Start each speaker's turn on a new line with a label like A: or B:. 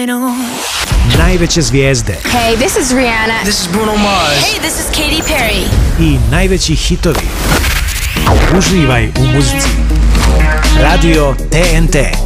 A: Najveće zvijezde.
B: Hey, this is Rihanna.
C: This is Bruno Mars.
B: Hey, this is Katy Perry.
A: I najveći hitovi. Uživaj u muzici. Radio TNT.